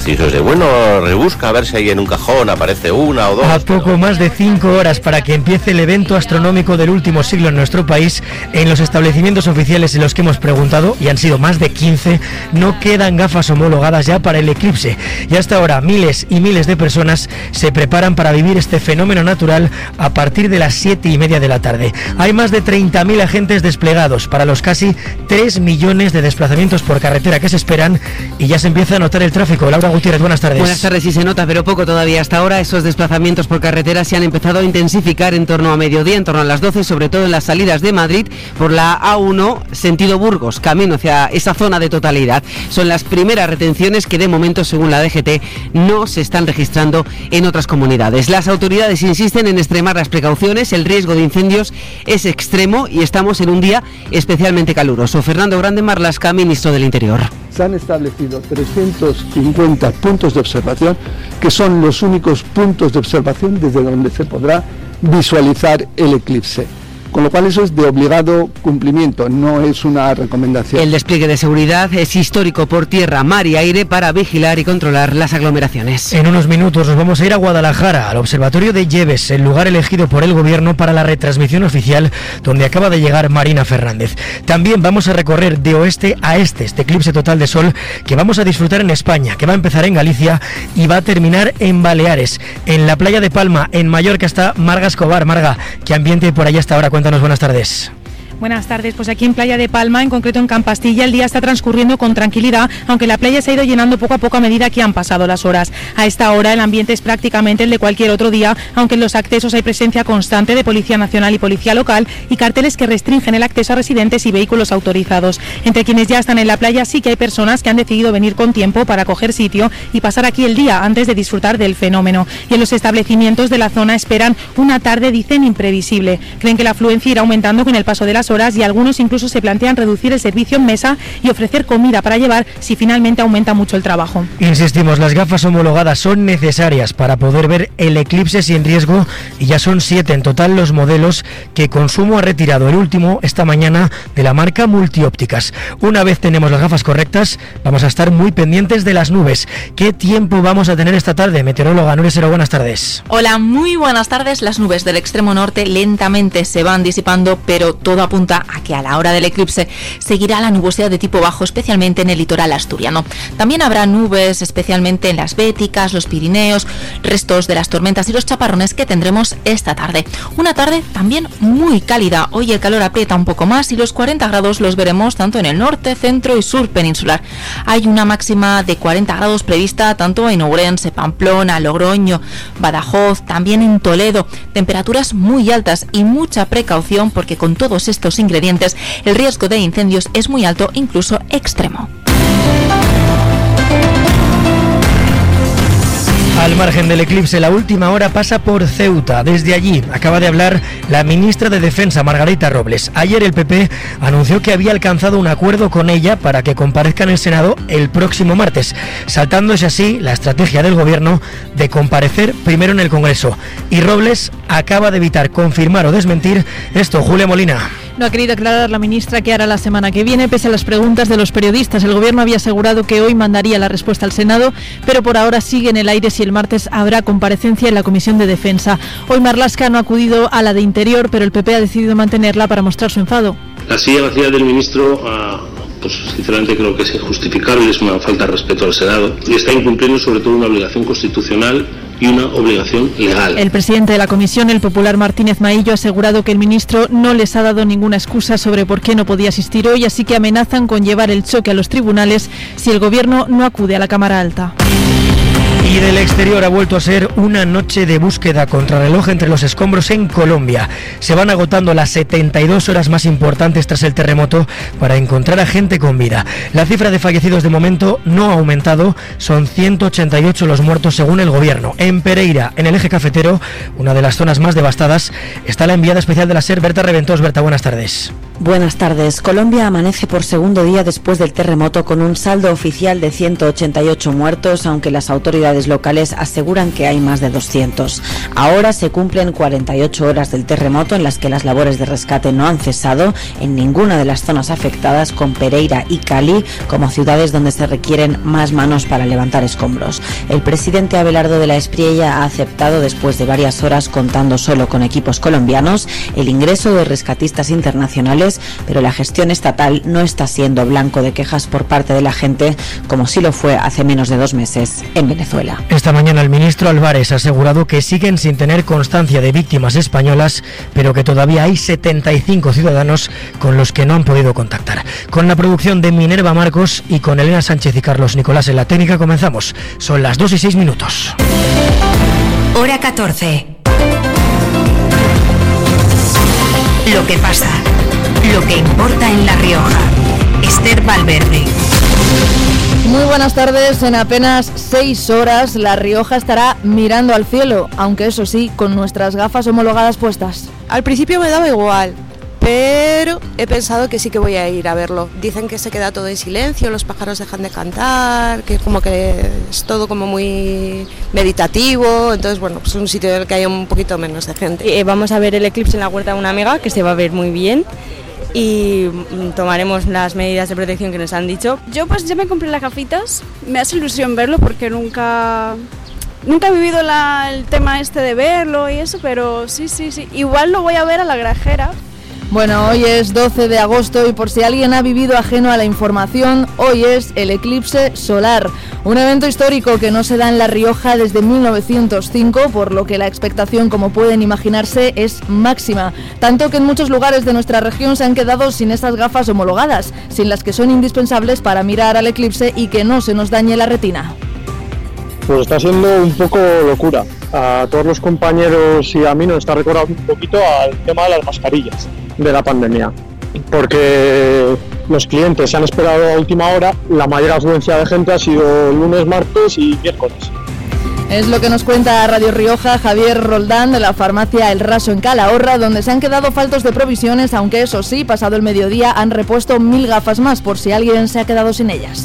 Si sois de bueno, rebusca a ver si ahí en un cajón aparece una o dos. A poco más de 5 horas para que empiece el evento astronómico del último siglo en nuestro país, en los establecimientos oficiales en los que hemos preguntado, y han sido más de 15, no quedan gafas homologadas ya para el eclipse. Y hasta ahora miles y miles de personas se preparan para vivir este fenómeno natural a partir de las 7:30 de la tarde. Hay más de 30.000 agentes desplegados para los casi 3 millones de desplazamientos por carretera que se esperan, y ya se empieza a notar el tráfico. Laura Gutiérrez, buenas tardes. Buenas tardes, sí se nota, pero poco todavía. Hasta ahora esos desplazamientos por carretera se han empezado a intensificar en torno a mediodía, en torno a las 12, sobre todo en las salidas de Madrid por la A1, sentido Burgos, camino hacia esa zona de totalidad. Son las primeras retenciones que de momento, según la DGT, no se están registrando en otras comunidades. Las autoridades insisten en extremar las precauciones, el riesgo de incendios es extremo y estamos en un día especialmente caluroso. Fernando Grande Marlaska, ministro del Interior. Se han establecido 350 puntos de observación, que son los únicos puntos de observación desde donde se podrá visualizar el eclipse. Con lo cual eso es de obligado cumplimiento, no es una recomendación. El despliegue de seguridad es histórico por tierra, mar y aire para vigilar y controlar las aglomeraciones. En unos minutos nos vamos a ir a Guadalajara, al Observatorio de Lleves, el lugar elegido por el Gobierno para la retransmisión oficial, donde acaba de llegar Marina Fernández. También vamos a recorrer de oeste a este eclipse total de sol que vamos a disfrutar en España, que va a empezar en Galicia y va a terminar en Baleares. En la playa de Palma, en Mallorca, está Marga Escobar. Marga, ¿qué ambiente hay por allá hasta ahora? Cuéntanos, buenas tardes. Buenas tardes, pues aquí en Playa de Palma, en concreto en Campastilla, el día está transcurriendo con tranquilidad, aunque la playa se ha ido llenando poco a poco a medida que han pasado las horas. A esta hora el ambiente es prácticamente el de cualquier otro día, aunque en los accesos hay presencia constante de Policía Nacional y Policía Local y carteles que restringen el acceso a residentes y vehículos autorizados. Entre quienes ya están en la playa sí que hay personas que han decidido venir con tiempo para coger sitio y pasar aquí el día antes de disfrutar del fenómeno. Y en los establecimientos de la zona esperan una tarde, dicen, imprevisible. Creen que la afluencia irá aumentando con el paso de las horas y algunos incluso se plantean reducir el servicio en mesa y ofrecer comida para llevar si finalmente aumenta mucho el trabajo. Insistimos, las gafas homologadas son necesarias para poder ver el eclipse sin riesgo y ya son 7 en total los modelos que Consumo ha retirado, el último esta mañana de la marca Multiópticas. Una vez tenemos las gafas correctas, vamos a estar muy pendientes de las nubes. ¿Qué tiempo vamos a tener esta tarde? Meteoróloga Nuria Sero, buenas tardes. Hola, muy buenas tardes. Las nubes del extremo norte lentamente se van disipando, pero todo apunta a que a la hora del eclipse seguirá la nubosidad de tipo bajo, especialmente en el litoral asturiano. También habrá nubes, especialmente en las Béticas, los Pirineos, restos de las tormentas y los chaparrones que tendremos esta tarde. Una tarde también muy cálida. Hoy el calor aprieta un poco más y los 40 grados los veremos tanto en el norte, centro y sur peninsular. Hay una máxima de 40 grados prevista tanto en Ourense, Pamplona, Logroño, Badajoz, también en Toledo. Temperaturas muy altas y mucha precaución porque con todos estos ingredientes el riesgo de incendios es muy alto, incluso extremo. Al margen del eclipse, la última hora pasa por Ceuta. Desde allí acaba de hablar la ministra de Defensa, Margarita Robles. Ayer el PP anunció que había alcanzado un acuerdo con ella para que comparezca en el Senado el próximo martes, saltándose así la estrategia del Gobierno de comparecer primero en el Congreso. Y Robles acaba de evitar confirmar o desmentir esto. Julia Molina. No ha querido aclarar la ministra qué hará la semana que viene, pese a las preguntas de los periodistas. El Gobierno había asegurado que hoy mandaría la respuesta al Senado, pero por ahora sigue en el aire si el martes habrá comparecencia en la Comisión de Defensa. Hoy Marlaska no ha acudido a la de Interior, pero el PP ha decidido mantenerla para mostrar su enfado. La silla vacía del ministro, pues sinceramente creo que es injustificable, es una falta de respeto al Senado y está incumpliendo sobre todo una obligación constitucional y una obligación legal. El presidente de la comisión, el popular Martínez Maillo, ha asegurado que el ministro no les ha dado ninguna excusa sobre por qué no podía asistir hoy, así que amenazan con llevar el choque a los tribunales si el Gobierno no acude a la Cámara Alta. Y del exterior ha vuelto a ser una noche de búsqueda contrarreloj entre los escombros en Colombia. Se van agotando las 72 horas más importantes tras el terremoto para encontrar a gente con vida. La cifra de fallecidos de momento no ha aumentado, son 188 los muertos según el Gobierno. En Pereira, en el eje cafetero, una de las zonas más devastadas, está la enviada especial de la SER, Berta Reventós. Berta, buenas tardes. Buenas tardes. Colombia amanece por segundo día después del terremoto con un saldo oficial de 188 muertos, aunque las autoridades locales aseguran que hay más de 200. Ahora se cumplen 48 horas del terremoto en las que las labores de rescate no han cesado en ninguna de las zonas afectadas, con Pereira y Cali como ciudades donde se requieren más manos para levantar escombros. El presidente Abelardo de la Espriella ha aceptado, después de varias horas contando solo con equipos colombianos, el ingreso de rescatistas internacionales, pero la gestión estatal no está siendo blanco de quejas por parte de la gente, como sí lo fue hace menos de 2 meses en Venezuela. Esta mañana el ministro Álvarez ha asegurado que siguen sin tener constancia de víctimas españolas, pero que todavía hay 75 ciudadanos con los que no han podido contactar. Con la producción de Minerva Marcos y con Elena Sánchez y Carlos Nicolás en la técnica comenzamos. Son las 2:06. Hora 14. Lo que pasa, lo que importa en La Rioja. Esther Valverde. Muy buenas tardes. En apenas 6 horas La Rioja estará mirando al cielo, aunque eso sí, con nuestras gafas homologadas puestas. Al principio me daba igual, pero he pensado que sí que voy a ir a verlo. Dicen que se queda todo en silencio, los pájaros dejan de cantar, que como que es todo como muy meditativo, entonces bueno, pues es un sitio en el que hay un poquito menos de gente. Vamos a ver el eclipse en la huerta de una amiga, que se va a ver muy bien, y tomaremos las medidas de protección que nos han dicho. Yo pues ya me compré las gafitas, me hace ilusión verlo porque nunca he vivido el tema este de verlo y eso, pero sí, igual lo voy a ver a la Grajera. Bueno, hoy es 12 de agosto y por si alguien ha vivido ajeno a la información, hoy es el eclipse solar, un evento histórico que no se da en La Rioja desde 1905, por lo que la expectación, como pueden imaginarse, es máxima, tanto que en muchos lugares de nuestra región se han quedado sin estas gafas homologadas, sin las que son indispensables para mirar al eclipse y que no se nos dañe la retina. Pues está siendo un poco locura. A todos los compañeros y a mí nos está recordando un poquito al tema de las mascarillas de la pandemia, porque los clientes se han esperado a última hora. La mayor afluencia de gente ha sido lunes, martes y miércoles. Es lo que nos cuenta Radio Rioja Javier Roldán de la farmacia El Raso en Calahorra, donde se han quedado faltos de provisiones, aunque eso sí, pasado el mediodía han repuesto 1000 gafas más por si alguien se ha quedado sin ellas.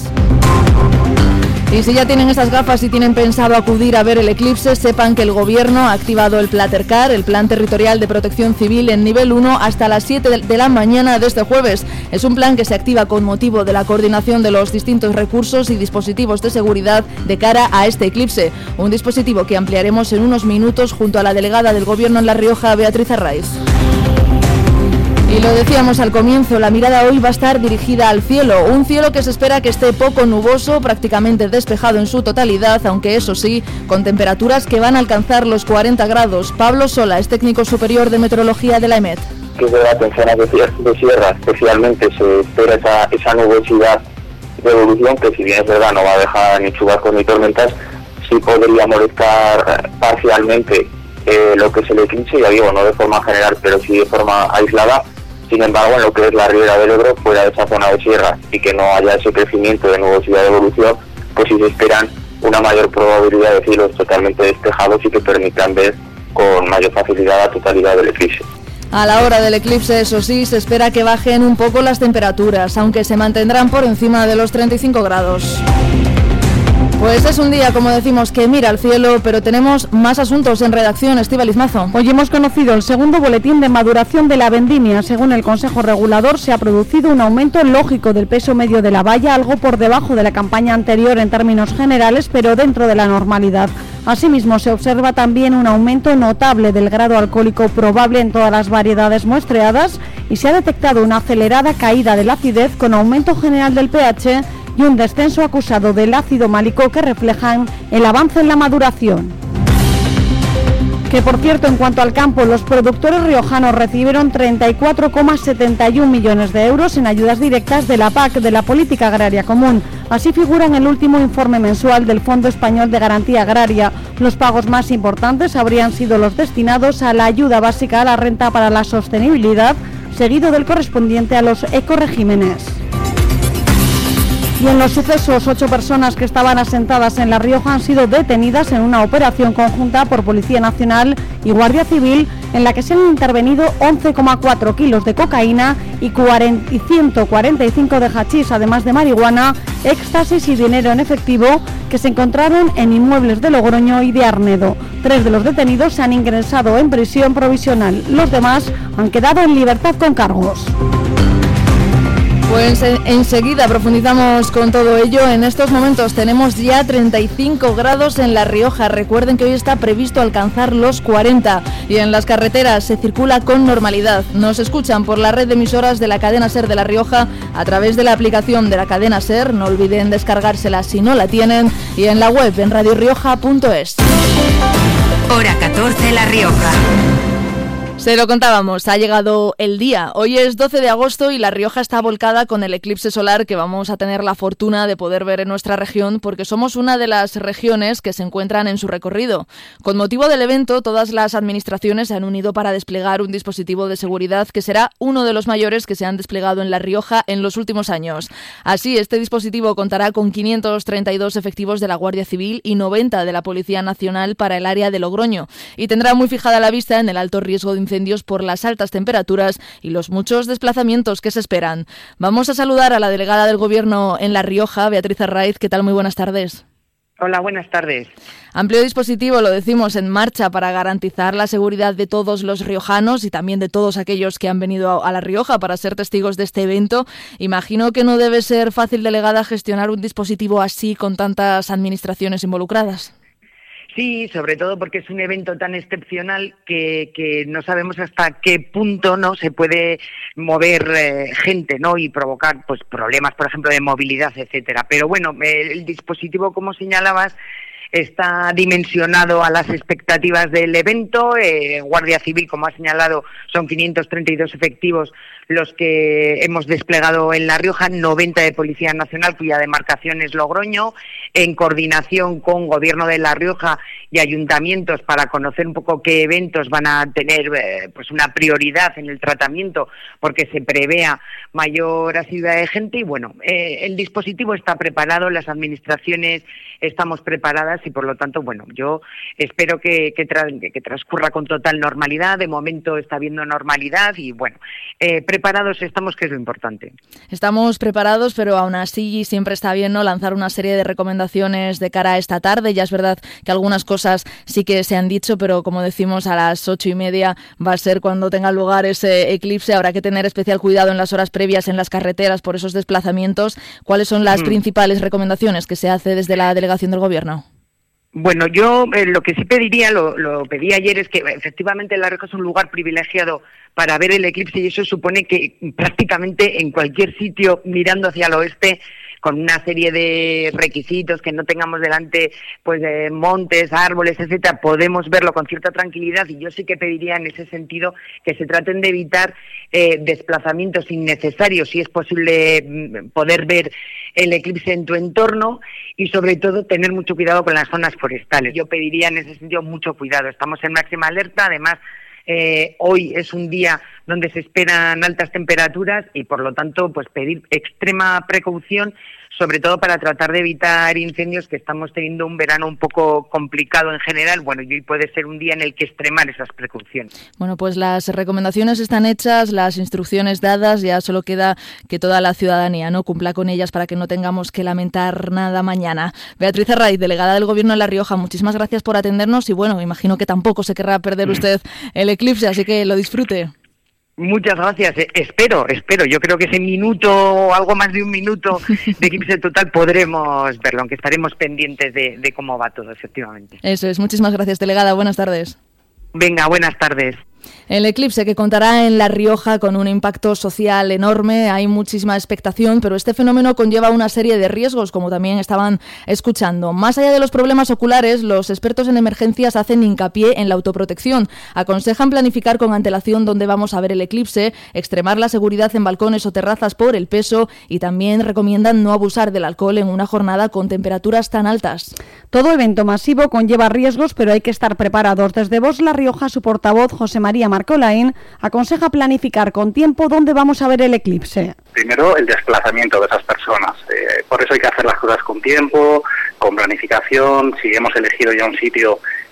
Y si ya tienen estas gafas y tienen pensado acudir a ver el eclipse, sepan que el Gobierno ha activado el Platercar, el Plan Territorial de Protección Civil en nivel 1, hasta las 7 de la mañana de este jueves. Es un plan que se activa con motivo de la coordinación de los distintos recursos y dispositivos de seguridad de cara a este eclipse. Un dispositivo que ampliaremos en unos minutos junto a la delegada del Gobierno en La Rioja, Beatriz Arraiz. Y lo decíamos al comienzo, la mirada hoy va a estar dirigida al cielo, un cielo que se espera que esté poco nuboso, prácticamente despejado en su totalidad, aunque eso sí, con temperaturas que van a alcanzar los 40 grados. Pablo Sola es técnico superior de meteorología de la EMET. Que de las zonas de sierra especialmente se espera esa nubosidad de evolución, que si bien es verdad no va a dejar ni chubascos ni tormentas, sí podría molestar parcialmente lo que es el eclipse, ya digo, no de forma general, pero sí de forma aislada. Sin embargo, en lo que es la ribera del Ebro, fuera de esa zona de sierra, y que no haya ese crecimiento de nubosidad de evolución, pues sí se esperan una mayor probabilidad de cielos totalmente despejados y que permitan ver con mayor facilidad la totalidad del eclipse. A la hora del eclipse, eso sí, se espera que bajen un poco las temperaturas, aunque se mantendrán por encima de los 35 grados. Pues es un día, como decimos, que mira al cielo, pero tenemos más asuntos en redacción. Estíbaliz Mazo. Hoy hemos conocido el segundo boletín de maduración de la vendimia. Según el Consejo Regulador, se ha producido un aumento lógico del peso medio de la valla, algo por debajo de la campaña anterior en términos generales, pero dentro de la normalidad. Asimismo, se observa también un aumento notable del grado alcohólico probable en todas las variedades muestreadas y se ha detectado una acelerada caída de la acidez con aumento general del pH y un descenso acusado del ácido málico que reflejan el avance en la maduración. Que por cierto, en cuanto al campo, los productores riojanos recibieron 34,71 millones de euros en ayudas directas de la PAC, de la Política Agraria Común. Así figura en el último informe mensual del Fondo Español de Garantía Agraria. Los pagos más importantes habrían sido los destinados a la ayuda básica a la renta para la sostenibilidad, seguido del correspondiente a los ecoregímenes. Y en los sucesos, 8 personas que estaban asentadas en La Rioja han sido detenidas en una operación conjunta por Policía Nacional y Guardia Civil en la que se han intervenido 11,4 kilos de cocaína y 145 de hachís, además de marihuana, éxtasis y dinero en efectivo que se encontraron en inmuebles de Logroño y de Arnedo. 3 de los detenidos se han ingresado en prisión provisional. Los demás han quedado en libertad con cargos. Pues enseguida profundizamos con todo ello. En estos momentos tenemos ya 35 grados en La Rioja. Recuerden que hoy está previsto alcanzar los 40 y en las carreteras se circula con normalidad. Nos escuchan por la red de emisoras de la cadena SER de La Rioja a través de la aplicación de la cadena SER. No olviden descargársela si no la tienen y en la web en radiorioja.es. Hora 14 La Rioja. Se lo contábamos, ha llegado el día. Hoy es 12 de agosto y La Rioja está volcada con el eclipse solar que vamos a tener la fortuna de poder ver en nuestra región porque somos una de las regiones que se encuentran en su recorrido. Con motivo del evento, todas las administraciones se han unido para desplegar un dispositivo de seguridad que será uno de los mayores que se han desplegado en La Rioja en los últimos años. Así, este dispositivo contará con 532 efectivos de la Guardia Civil y 90 de la Policía Nacional para el área de Logroño y tendrá muy fijada la vista en el alto riesgo de incendios por las altas temperaturas y los muchos desplazamientos que se esperan. Vamos a saludar a la delegada del Gobierno en La Rioja, Beatriz Arraiz. ¿Qué tal? Muy buenas tardes. Hola, buenas tardes. Amplio dispositivo, lo decimos, en marcha para garantizar la seguridad de todos los riojanos y también de todos aquellos que han venido a La Rioja para ser testigos de este evento. Imagino que no debe ser fácil, delegada, gestionar un dispositivo así con tantas administraciones involucradas. Sí, sobre todo porque es un evento tan excepcional que no sabemos hasta qué punto no se puede mover gente, ¿no? Y provocar pues problemas, por ejemplo, de movilidad, etcétera. Pero bueno, el dispositivo, como señalabas, está dimensionado a las expectativas del evento. Guardia Civil, como ha señalado, son 532 efectivos los que hemos desplegado en La Rioja, 90 de Policía Nacional, cuya demarcación es Logroño, en coordinación con Gobierno de La Rioja y ayuntamientos para conocer un poco qué eventos van a tener pues una prioridad en el tratamiento porque se prevea mayor asiduidad de gente y bueno, el dispositivo está preparado, las administraciones estamos preparadas y por lo tanto, bueno, yo espero que transcurra con total normalidad. De momento está habiendo normalidad y bueno, preparados estamos, que es lo importante. Estamos preparados, pero aún así siempre está bien, ¿no?, lanzar una serie de recomendaciones de cara a esta tarde. Ya es verdad que algunas cosas sí que se han dicho, pero como decimos, a las 8:30 va a ser cuando tenga lugar ese eclipse. Habrá que tener especial cuidado en las horas previas en las carreteras por esos desplazamientos. ¿Cuáles son las principales recomendaciones que se hace desde la delegación del Gobierno? Bueno, yo lo que sí pediría, lo pedí ayer, es que efectivamente La Rioja es un lugar privilegiado para ver el eclipse y eso supone que prácticamente en cualquier sitio mirando hacia el oeste, con una serie de requisitos, que no tengamos delante pues montes, árboles, etcétera, podemos verlo con cierta tranquilidad y yo sí que pediría en ese sentido que se traten de evitar desplazamientos innecesarios, si es posible poder ver el eclipse en tu entorno y sobre todo tener mucho cuidado con las zonas forestales. Yo pediría en ese sentido mucho cuidado, estamos en máxima alerta, además hoy es un día donde se esperan altas temperaturas y por lo tanto pues pedir extrema precaución, sobre todo para tratar de evitar incendios, que estamos teniendo un verano un poco complicado en general, bueno, y hoy puede ser un día en el que extremar esas precauciones. Bueno, pues las recomendaciones están hechas, las instrucciones dadas, ya solo queda que toda la ciudadanía no cumpla con ellas para que no tengamos que lamentar nada mañana. Beatriz Arraiz, delegada del Gobierno de La Rioja, muchísimas gracias por atendernos y bueno, imagino que tampoco se querrá perder usted el eclipse, así que lo disfrute. Muchas gracias, espero, yo creo que ese minuto, algo más de un minuto de eclipse total podremos verlo, aunque estaremos pendientes de cómo va todo, efectivamente. Eso es, muchísimas gracias, delegada, buenas tardes. Venga, buenas tardes. El eclipse que contará en La Rioja con un impacto social enorme, hay muchísima expectación, pero este fenómeno conlleva una serie de riesgos, como también estaban escuchando. Más allá de los problemas oculares, los expertos en emergencias hacen hincapié en la autoprotección. Aconsejan planificar con antelación dónde vamos a ver el eclipse, extremar la seguridad en balcones o terrazas por el peso y también recomiendan no abusar del alcohol en una jornada con temperaturas tan altas. Todo evento masivo conlleva riesgos, pero hay que estar preparados. Desde Vox La Rioja, su portavoz, José María Marcolaín, aconseja planificar con tiempo dónde vamos a ver el eclipse. Primero, el desplazamiento de esas personas. Por eso hay que hacer las cosas con tiempo, con planificación. Si hemos elegido ya un sitio,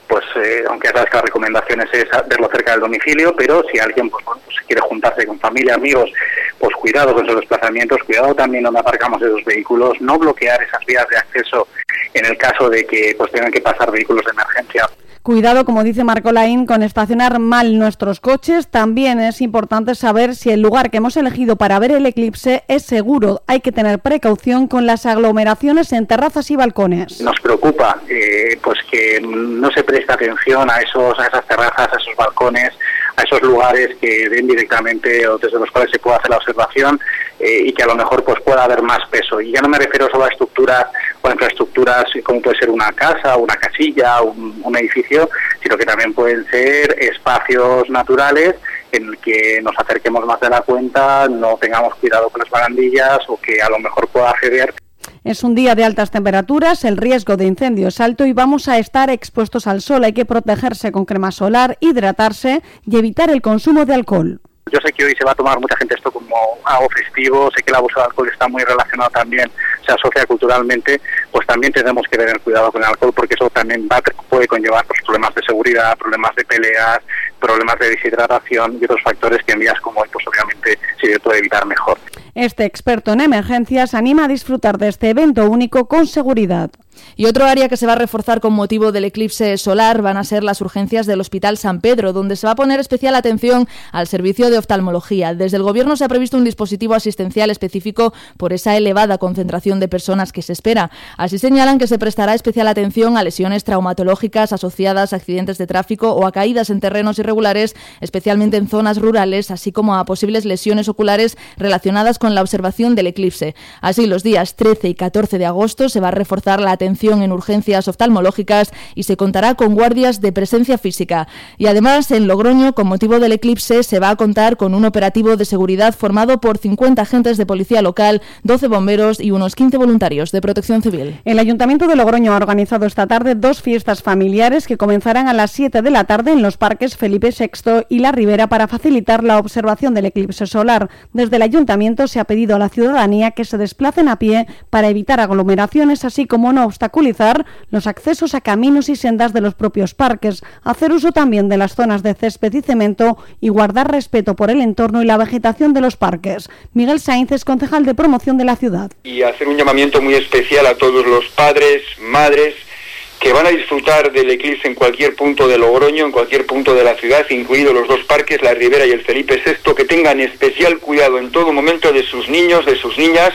pues aunque sabes que la recomendación es verlo cerca del domicilio, pero si alguien pues quiere juntarse con familia, amigos, pues cuidado con esos desplazamientos, cuidado también donde aparcamos esos vehículos, no bloquear esas vías de acceso en el caso de que pues tengan que pasar vehículos de emergencia. Cuidado, como dice Marco Laín, con estacionar mal nuestros coches. También es importante saber si el lugar que hemos elegido para ver el eclipse es seguro. Hay que tener precaución con las aglomeraciones en terrazas y balcones. Nos preocupa pues que no se preste atención a esas terrazas, a esos balcones, a esos lugares que den directamente o desde los cuales se pueda hacer la observación y que a lo mejor pues pueda haber más peso. Y ya no me refiero solo a estructuras o infraestructuras como puede ser una casa, una casilla, un edificio, sino que también pueden ser espacios naturales en el que nos acerquemos más de la cuenta, no tengamos cuidado con las barandillas o que a lo mejor pueda acceder. Es un día de altas temperaturas, el riesgo de incendio es alto y vamos a estar expuestos al sol. Hay que protegerse con crema solar, hidratarse y evitar el consumo de alcohol. Yo sé que hoy se va a tomar mucha gente esto como algo festivo, sé que el abuso de alcohol está muy relacionado también, se asocia culturalmente, pues también tenemos que tener cuidado con el alcohol porque eso también puede conllevar pues, problemas de seguridad, problemas de peleas, problemas de deshidratación y otros factores que en días como hoy pues obviamente se puede evitar mejor. Este experto en emergencias anima a disfrutar de este evento único con seguridad. Y otro área que se va a reforzar con motivo del eclipse solar van a ser las urgencias del Hospital San Pedro, donde se va a poner especial atención al servicio de oftalmología. Desde el Gobierno se ha previsto un dispositivo asistencial específico por esa elevada concentración de personas que se espera. Así señalan que se prestará especial atención a lesiones traumatológicas asociadas a accidentes de tráfico o a caídas en terrenos irregulares, especialmente en zonas rurales, así como a posibles lesiones oculares relacionadas con la observación del eclipse. Así, los días 13 y 14 de agosto se va a reforzar la atención en urgencias oftalmológicas y se contará con guardias de presencia física. Y además, en Logroño, con motivo del eclipse, se va a contar con un operativo de seguridad formado por 50 agentes de policía local, 12 bomberos y unos 15 voluntarios de protección civil. El Ayuntamiento de Logroño ha organizado esta tarde 2 fiestas familiares que comenzarán a las 7 de la tarde en los parques Felipe VI y La Ribera para facilitar la observación del eclipse solar. Desde el Ayuntamiento se ha pedido a la ciudadanía que se desplacen a pie para evitar aglomeraciones, así como no obstaculizar los accesos a caminos y sendas de los propios parques, hacer uso también de las zonas de césped y cemento y guardar respeto por el entorno y la vegetación de los parques. Miguel Sainz es concejal de promoción de la ciudad. Y hacer un llamamiento muy especial a todos los padres, madres, que van a disfrutar del eclipse en cualquier punto de Logroño, en cualquier punto de la ciudad, incluidos los 2 parques, La Ribera y el Felipe VI, que tengan especial cuidado en todo momento de sus niños, de sus niñas,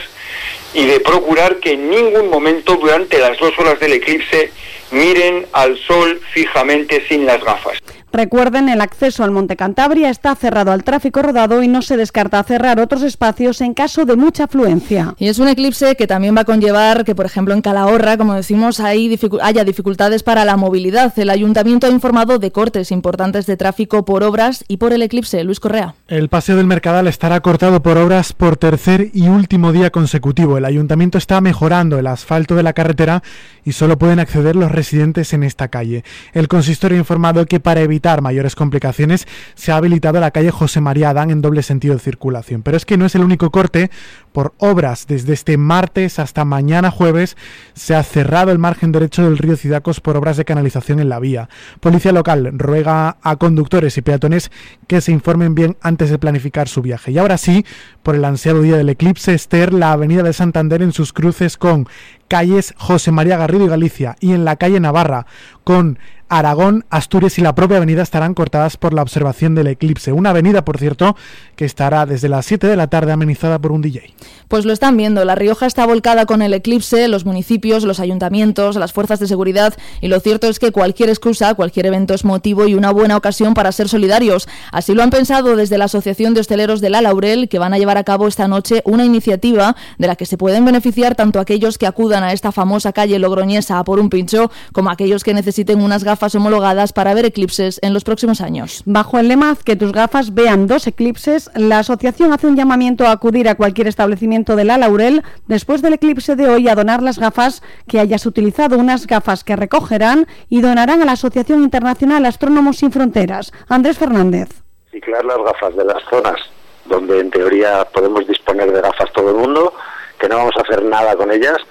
y de procurar que en ningún momento durante las 2 horas del eclipse miren al sol fijamente sin las gafas. Recuerden, el acceso al Monte Cantabria está cerrado al tráfico rodado y no se descarta cerrar otros espacios en caso de mucha afluencia. Y es un eclipse que también va a conllevar que, por ejemplo, en Calahorra, como decimos, haya dificultades para la movilidad. El Ayuntamiento ha informado de cortes importantes de tráfico por obras y por el eclipse. Luis Correa. El Paseo del Mercadal estará cortado por obras por tercer y último día consecutivo. El Ayuntamiento está mejorando el asfalto de la carretera y solo pueden acceder los residentes en esta calle. El consistorio ha informado que para evitar mayores complicaciones se ha habilitado la calle José María Adán en doble sentido de circulación. Pero es que no es el único corte. Por obras, desde este martes hasta mañana jueves se ha cerrado el margen derecho del río Cidacos por obras de canalización en la vía. Policía local ruega a conductores y peatones que se informen bien antes de planificar su viaje. Y ahora sí, por el ansiado día del eclipse, Esther, la avenida de Santander en sus cruces con calles José María Garrido y Galicia y en la calle Navarra con Aragón, Asturias y la propia avenida estarán cortadas por la observación del eclipse. Una avenida, por cierto, que estará desde las 7 de la tarde amenizada por un DJ. Pues lo están viendo, La Rioja está volcada con el eclipse, los municipios, los ayuntamientos, las fuerzas de seguridad, y lo cierto es que cualquier excusa, cualquier evento es motivo y una buena ocasión para ser solidarios. Así lo han pensado desde la Asociación de Hosteleros de La Laurel, que van a llevar a cabo esta noche una iniciativa de la que se pueden beneficiar tanto aquellos que acudan a esta famosa calle logroñesa a por un pincho, como aquellos que necesiten unas gafas homologadas para ver eclipses en los próximos años. Bajo el lema "Haz que tus gafas vean 2 eclipses", la asociación hace un llamamiento a acudir a cualquier establecimiento de La Laurel después del eclipse de hoy a donar las gafas que hayas utilizado, unas gafas que recogerán y donarán a la Asociación Internacional Astrónomos Sin Fronteras. Andrés Fernández. Reciclar las gafas de las zonas donde en teoría podemos disponer de gafas todo el mundo, que no vamos a hacer nada con ellas,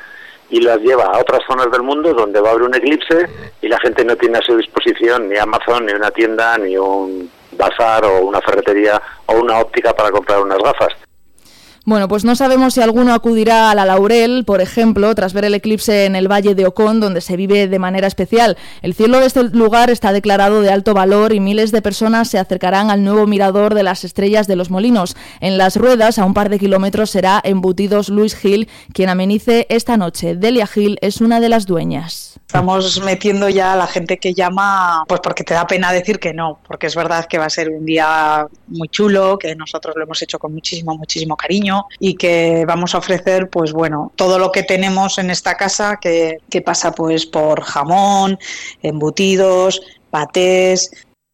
y las lleva a otras zonas del mundo donde va a haber un eclipse y la gente no tiene a su disposición ni Amazon, ni una tienda, ni un bazar o una ferretería o una óptica para comprar unas gafas. Bueno, pues no sabemos si alguno acudirá a La Laurel, por ejemplo, tras ver el eclipse en el Valle de Ocón, donde se vive de manera especial. El cielo de este lugar está declarado de alto valor y miles de personas se acercarán al nuevo mirador de las Estrellas de los Molinos. En Las Ruedas, a un par de kilómetros, será Embutidos Luis Gil quien amenice esta noche. Delia Gil es una de las dueñas. Estamos metiendo ya a la gente que llama, pues porque te da pena decir que no, porque es verdad que va a ser un día muy chulo, que nosotros lo hemos hecho con muchísimo cariño y que vamos a ofrecer, pues bueno, todo lo que tenemos en esta casa que pasa pues por jamón, embutidos, patés.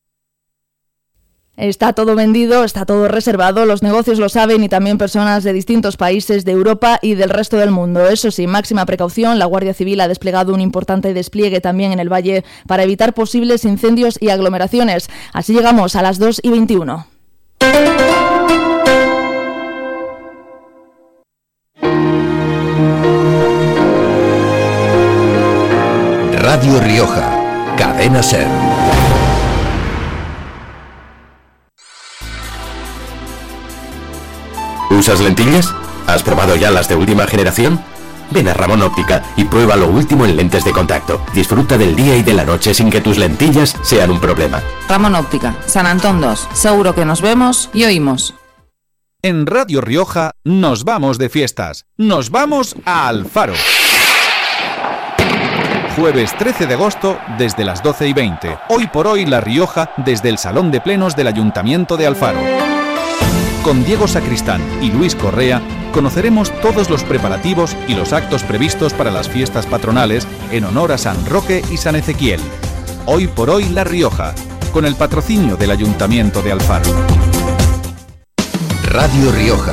Está todo vendido, está todo reservado, los negocios lo saben y también personas de distintos países de Europa y del resto del mundo. Eso sí, máxima precaución, la Guardia Civil ha desplegado un importante despliegue también en el valle para evitar posibles incendios y aglomeraciones. Así llegamos a las 2:21. Radio Rioja, Cadena SER. ¿Usas lentillas? ¿Has probado ya las de última generación? Ven a Ramón Óptica y prueba lo último en lentes de contacto. Disfruta del día y de la noche sin que tus lentillas sean un problema. Ramón Óptica, San Antón 2. Seguro que nos vemos y oímos. En Radio Rioja nos vamos de fiestas. Nos vamos a Alfaro. Jueves 13 de agosto desde las 12:20. Hoy por hoy La Rioja desde el Salón de Plenos del Ayuntamiento de Alfaro. Con Diego Sacristán y Luis Correa conoceremos todos los preparativos y los actos previstos para las fiestas patronales en honor a San Roque y San Ezequiel. Hoy por hoy La Rioja, con el patrocinio del Ayuntamiento de Alfaro. Radio Rioja.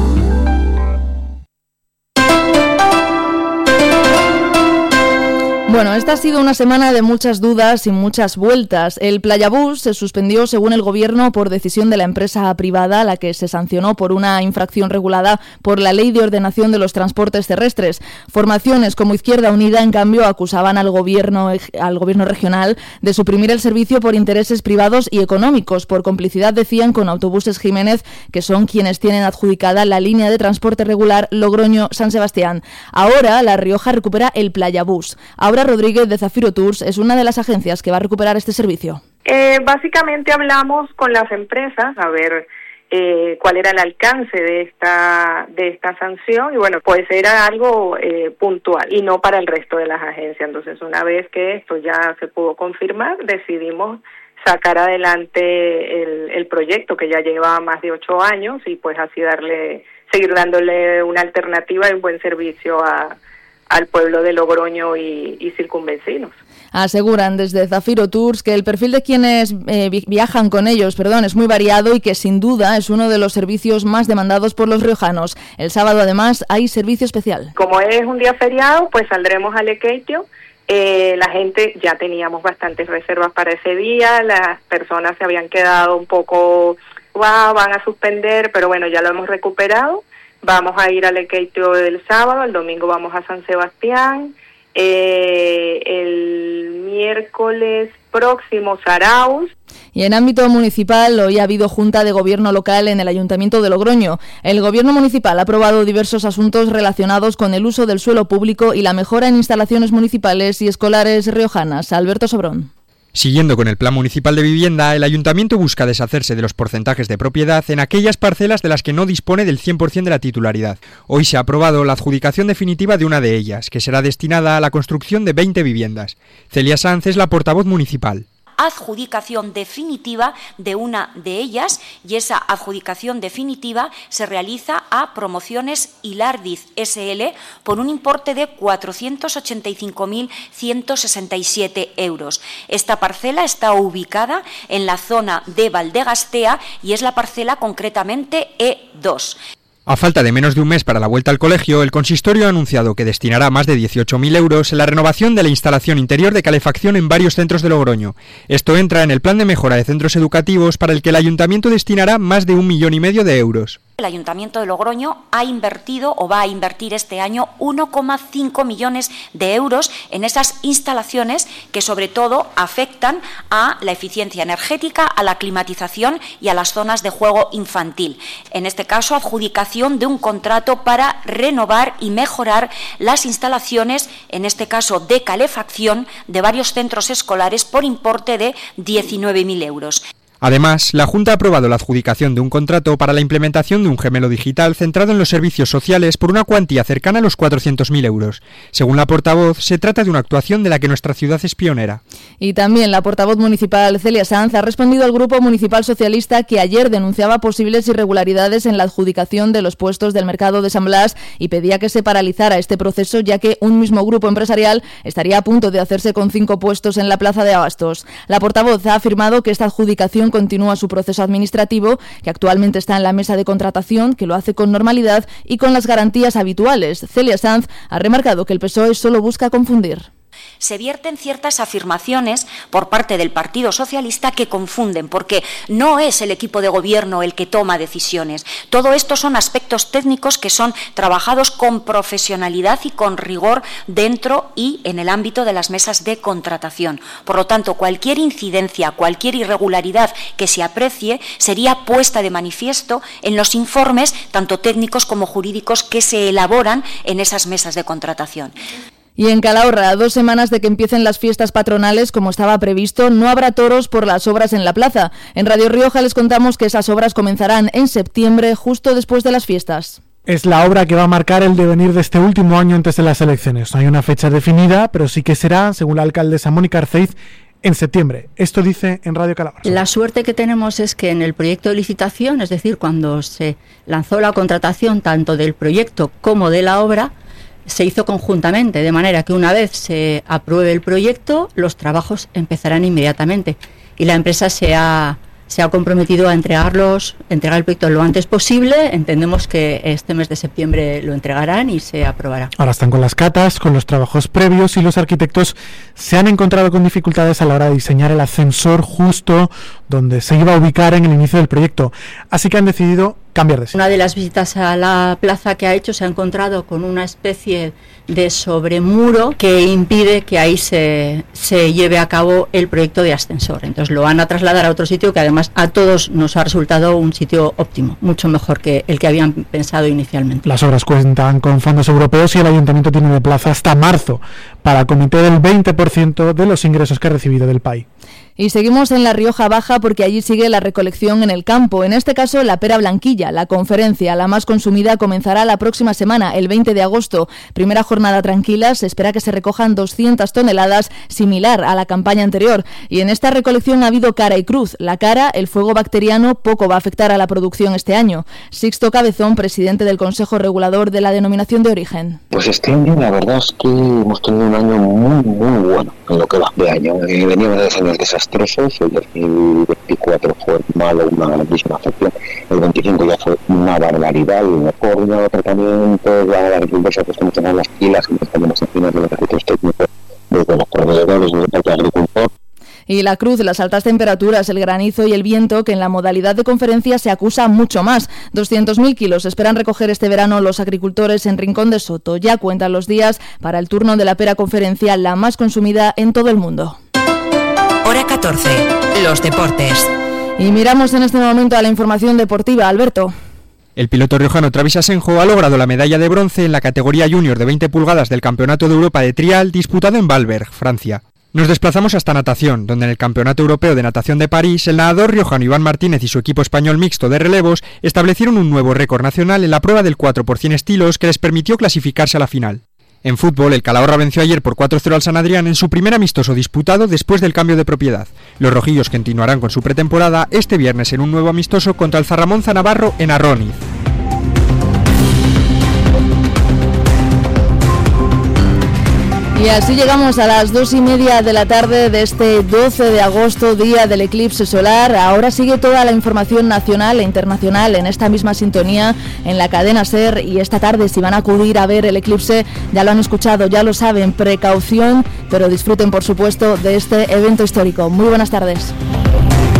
Bueno, esta ha sido una semana de muchas dudas y muchas vueltas. El Playabús se suspendió según el Gobierno por decisión de la empresa privada, a la que se sancionó por una infracción regulada por la Ley de Ordenación de los Transportes Terrestres. Formaciones como Izquierda Unida, en cambio, acusaban al gobierno regional de suprimir el servicio por intereses privados y económicos, por complicidad, decían, con Autobuses Jiménez, que son quienes tienen adjudicada la línea de transporte regular Logroño-San Sebastián. Ahora La Rioja recupera el Playabús. Ahora Rodríguez de Zafiro Tours es una de las agencias que va a recuperar este servicio. Básicamente hablamos con las empresas a ver cuál era el alcance de esta sanción y bueno, pues era algo puntual y no para el resto de las agencias. Entonces, una vez que esto ya se pudo confirmar, decidimos sacar adelante el proyecto que ya lleva más de 8 años y pues así seguir dándole una alternativa y un buen servicio al pueblo de Logroño y circunvecinos. Aseguran desde Zafiro Tours que el perfil de quienes viajan con ellos, es muy variado y que sin duda es uno de los servicios más demandados por los riojanos. El sábado además hay servicio especial. Como es un día feriado, pues saldremos a Lequeitio. La gente, ya teníamos bastantes reservas para ese día, las personas se habían quedado un poco, van a suspender, pero bueno, ya lo hemos recuperado. Vamos a ir a Lequeitio el sábado, el domingo vamos a San Sebastián, el miércoles próximo Zarauz. Y en ámbito municipal, hoy ha habido junta de gobierno local en el Ayuntamiento de Logroño. El gobierno municipal ha aprobado diversos asuntos relacionados con el uso del suelo público y la mejora en instalaciones municipales y escolares riojanas. Alberto Sobrón. Siguiendo con el Plan Municipal de Vivienda, el Ayuntamiento busca deshacerse de los porcentajes de propiedad en aquellas parcelas de las que no dispone del 100% de la titularidad. Hoy se ha aprobado la adjudicación definitiva de una de ellas, que será destinada a la construcción de 20 viviendas. Celia Sanz es la portavoz municipal. Adjudicación definitiva de una de ellas y esa adjudicación definitiva se realiza a Promociones Hilardiz SL por un importe de 485.167 euros. Esta parcela está ubicada en la zona de Valdegastea y es la parcela concretamente E2. A falta de menos de un mes para la vuelta al colegio, el consistorio ha anunciado que destinará más de 18.000 euros en la renovación de la instalación interior de calefacción en varios centros de Logroño. Esto entra en el plan de mejora de centros educativos para el que el ayuntamiento destinará más de 1,5 millones de euros. El Ayuntamiento de Logroño ha invertido o va a invertir este año 1,5 millones de euros en esas instalaciones que sobre todo afectan a la eficiencia energética, a la climatización y a las zonas de juego infantil. En este caso, adjudicación de un contrato para renovar y mejorar las instalaciones, en este caso de calefacción, de varios centros escolares por importe de 19.000 euros. Además, la Junta ha aprobado la adjudicación de un contrato para la implementación de un gemelo digital centrado en los servicios sociales por una cuantía cercana a los 400.000 euros. Según la portavoz, se trata de una actuación de la que nuestra ciudad es pionera. Y también la portavoz municipal Celia Sanz ha respondido al Grupo Municipal Socialista que ayer denunciaba posibles irregularidades en la adjudicación de los puestos del mercado de San Blas y pedía que se paralizara este proceso, ya que un mismo grupo empresarial estaría a punto de hacerse con 5 puestos en la plaza de Abastos. La portavoz ha afirmado que esta adjudicación continúa su proceso administrativo, que actualmente está en la mesa de contratación, que lo hace con normalidad y con las garantías habituales. Celia Sanz ha remarcado que el PSOE solo busca confundir. Se vierten ciertas afirmaciones por parte del Partido Socialista que confunden, porque no es el equipo de gobierno el que toma decisiones. Todo esto son aspectos técnicos que son trabajados con profesionalidad y con rigor dentro y en el ámbito de las mesas de contratación. Por lo tanto, cualquier incidencia, cualquier irregularidad que se aprecie sería puesta de manifiesto en los informes, tanto técnicos como jurídicos, que se elaboran en esas mesas de contratación. Y en Calahorra, a 2 semanas de que empiecen las fiestas patronales, como estaba previsto, no habrá toros por las obras en la plaza. En Radio Rioja les contamos que esas obras comenzarán en septiembre, justo después de las fiestas. Es la obra que va a marcar el devenir de este último año antes de las elecciones. No hay una fecha definida, pero sí que será, según la alcaldesa Mónica Arceiz, en septiembre. Esto dice en Radio Calahorra. La suerte que tenemos es que en el proyecto de licitación, es decir, cuando se lanzó la contratación tanto del proyecto como de la obra, se hizo conjuntamente, de manera que una vez se apruebe el proyecto, los trabajos empezarán inmediatamente. Y la empresa se ha comprometido a entregar el proyecto lo antes posible. Entendemos que este mes de septiembre lo entregarán y se aprobará. Ahora están con las catas, con los trabajos previos, y los arquitectos se han encontrado con dificultades a la hora de diseñar el ascensor justo donde se iba a ubicar en el inicio del proyecto. Así que han decidido cambiar de sitio. Una de las visitas a la plaza que ha hecho se ha encontrado con una especie de sobremuro que impide que ahí se lleve a cabo el proyecto de ascensor. Entonces lo van a trasladar a otro sitio que además a todos nos ha resultado un sitio óptimo, mucho mejor que el que habían pensado inicialmente. Las obras cuentan con fondos europeos y el ayuntamiento tiene de plazo hasta marzo para acometer el 20% de los ingresos que ha recibido del PAI. Y seguimos en La Rioja Baja porque allí sigue la recolección en el campo. En este caso, la pera blanquilla, la conferencia, la más consumida, comenzará la próxima semana, el 20 de agosto. Primera jornada tranquila, se espera que se recojan 200 toneladas, similar a la campaña anterior. Y en esta recolección ha habido cara y cruz. La cara, el fuego bacteriano, poco va a afectar a la producción este año. Sixto Cabezón, presidente del Consejo Regulador de la Denominación de Origen. Pues este año la verdad es que hemos tenido un año muy, muy bueno en lo que va de año. Veníamos de 2 años desastrosos. El 2024 fue malo, una misma afección. El 25 ya fue una barbaridad, y mejor un nuevo tratamiento, ya la agricultura pues como tener las pilas, y estamos encima de los recursos técnicos, desde los proveedores, desde el agricultor. Y la cruz, las altas temperaturas, el granizo y el viento, que en la modalidad de conferencia se acusa mucho más. 200.000 kilos esperan recoger este verano los agricultores en Rincón de Soto. Ya cuentan los días para el turno de la pera conferencia, la más consumida en todo el mundo. Hora 14, los deportes. Y miramos en este momento a la información deportiva. Alberto. El piloto riojano Travis Asenjo ha logrado la medalla de bronce en la categoría junior de 20 pulgadas del Campeonato de Europa de Trial disputado en Valberg, Francia. Nos desplazamos hasta natación, donde en el Campeonato Europeo de Natación de París, el nadador riojano Iván Martínez y su equipo español mixto de relevos establecieron un nuevo récord nacional en la prueba del 4 por 100 estilos que les permitió clasificarse a la final. En fútbol, el Calahorra venció ayer por 4-0 al San Adrián en su primer amistoso disputado después del cambio de propiedad. Los rojillos continuarán con su pretemporada este viernes en un nuevo amistoso contra el Zarramonza Navarro en Arróniz. Y así llegamos a las 2:30 de la tarde de este 12 de agosto, día del eclipse solar. Ahora sigue toda la información nacional e internacional en esta misma sintonía en la cadena SER, y esta tarde, si van a acudir a ver el eclipse, ya lo han escuchado, ya lo saben, precaución, pero disfruten por supuesto de este evento histórico. Muy buenas tardes.